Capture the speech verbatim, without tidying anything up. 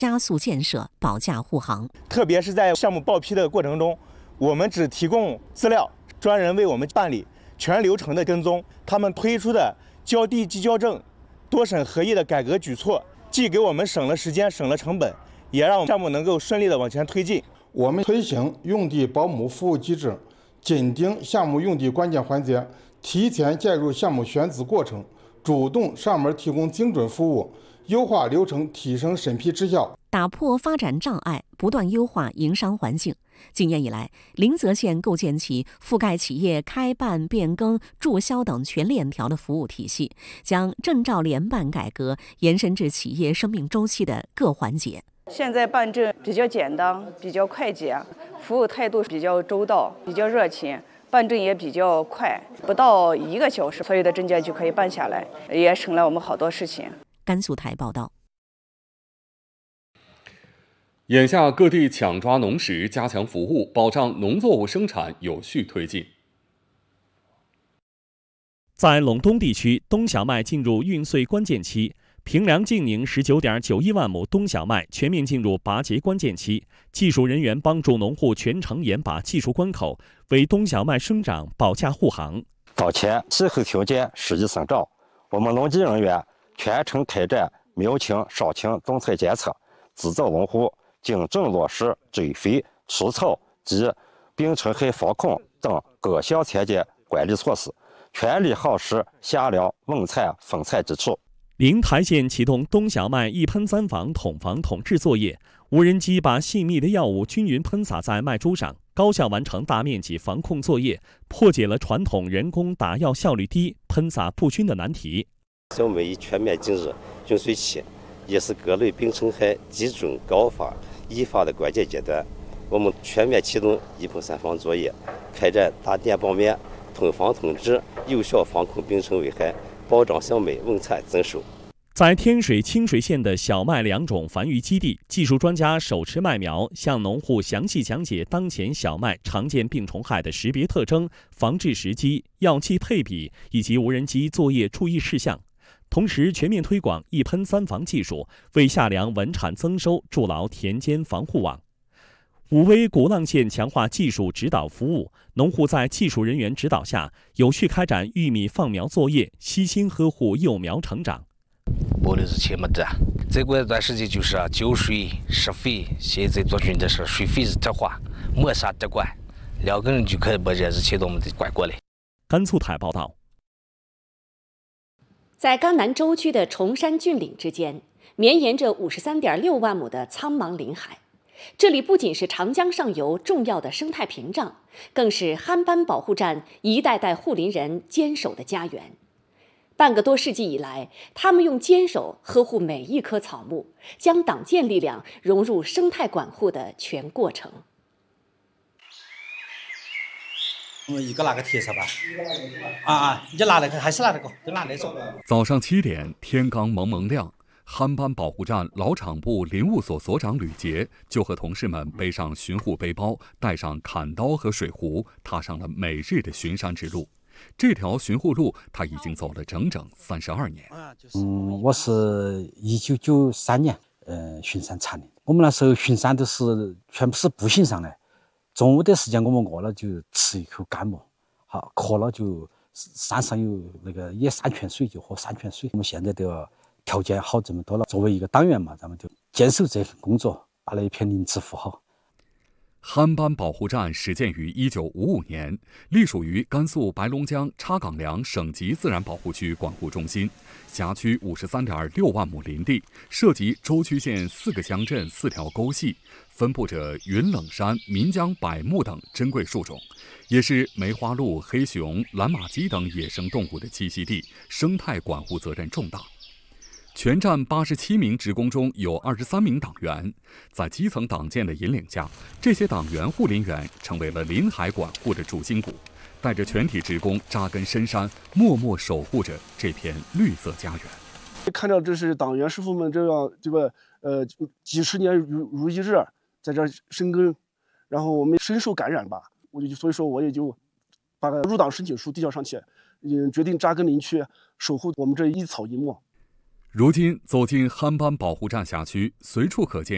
加速建设，保驾护航。 特别是在项目报批的过程中，我们只提供资料，专人为我们办理全流程的跟踪。他们推出的交地即交证、多审合一的改革举措，既给我们省了时间、省了成本，也让项目能够顺利的往前推进。 我们推行用地保姆服务机制，紧盯项目用地关键环节，提前介入项目选址过程，主动上门提供精准服务，优化流程，提升审批质效， 打破发展障碍，不断优化营商环境。今年以来，临泽县构建起覆盖企业开办、变更、注销等全链条的服务体系，将证照联办改革延伸至企业生命周期的各环节。 现在办证比较简单，比较快捷，服务态度比较周到，比较热情，办证也比较快，不到一个小时，所有的证件就可以办下来，也省了我们好多事情。 甘肃台报道。 眼下各地抢抓农时，加强服务，保障农作物生产有序推进。 在陇东地区，冬小麦进入运穗关键期。平凉晋宁十九点九一万亩冬小麦全面进入拔节关键期，技术人员帮助农户全程严把技术关口，为冬小麦生长保驾护航。 当前气候条件适宜生长，我们农技人员全程开展苗情、伤情动态监测，指导农户精准落实追肥、除草及病虫害防控等各项田间管理措施，全力夯实夏粮稳产丰产基础。 临台县启动冬小麦一喷三防统防统治作业，无人机把细密的药物均匀喷洒在麦株上，高效完成大面积防控作业，破解了传统人工打药效率低、喷洒不均的难题。 小麦已全面进入菌穗期，也是各类病虫害集中高发易发的关键阶段。我们全面启动一喷三防作业，开展大电报面、通防通治，有效防控病虫危害，保障小麦稳产增收。 在天水、清水县的小麦两种繁育基地，技术专家手持麦苗，向农户详细讲解当前小麦常见病虫害的识别特征、防治时机、药剂配比以及无人机作业注意事项。同时，全面推广一喷三防技术，为夏粮稳产增收筑牢田间防护网。武威鼓浪县强化技术指导服务，农户在技术人员指导下，有序开展玉米放苗作业，悉心呵护幼苗成长。 播的是切么子，再过一段时间就是浇水、施肥，现在做军的是水肥是特化，没啥得管，两个人就可以把这事情都我们得管过来。 甘肃台报道。 在甘南州区的崇山峻岭之间，绵延着五十三点六万亩的苍茫林海。这里不仅是长江上游重要的生态屏障，更是憨斑保护站一代代护林人坚守的家园。半个多世纪以来，他们用坚守呵护每一棵草木，将党建力量融入生态管护的全过程。 我们一个拿个铁锹吧，啊啊，你就拿那个，还是拿那个，就拿那种。 早上七点，天刚蒙蒙亮，憨斑保护站老厂部林务所所长吕杰就和同事们背上巡护背包，带上砍刀和水壶，踏上了每日的巡山之路。这条巡护路他已经走了整整三十二年。 嗯，我是一九九三年呃巡山参的。我们那时候巡山都是全部是步行上来，中午的时间我们饿了就吃一口干馍，好渴了就山上有那个野山泉水就喝山泉水。我们现在的条件好这么多了，作为一个党员嘛，咱们就坚守这份工作，把那一片林子护好。 憨斑保护站始建于一九五五年，隶属于甘肃白龙江插岗梁省级自然保护区管护中心，辖区五十三点六万亩林地，涉及舟曲县四个乡镇、四条沟系，分布着云冷杉、岷江柏木等珍贵树种，也是梅花鹿、黑熊、蓝马鸡等野生动物的栖息地，生态管护责任重大。全站八十七名职工中有二十三名党员，在基层党建的引领下，这些党员护林员成为了林海管护的主心骨，带着全体职工扎根深山，默默守护着这片绿色家园。 看到这是党员师傅们这样这个呃几十年如如一日在这深耕，然后我们深受感染吧，我就所以说我也就把入党申请书递交上去，嗯，决定扎根林区，守护我们这一草一木。 如今走进憨斑保护站辖区，随处可见